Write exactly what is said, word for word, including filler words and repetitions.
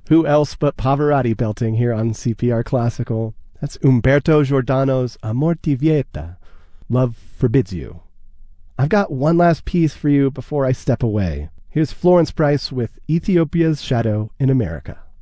Who else but Pavarotti belting here on C P R Classical? That's Umberto Giordano's Amor ti vieta, Love Forbids You. I've got one last piece for you before I step away. Here's Florence Price with Ethiopia's Shadow in America.